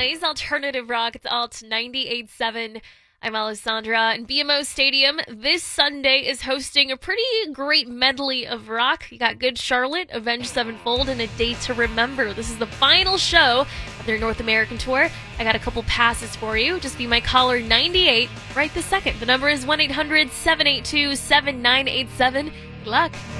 today's alternative rock. It's Alt 98.7. I'm Alessandra, and BMO Stadium this Sunday is hosting a pretty great medley of rock. You got Good Charlotte, Avenged Sevenfold, and A Day to Remember. This is the final show of their North American tour. I got a couple passes for you. Just be my caller 98 right this second. The number is 1-800-782-7987. Good luck.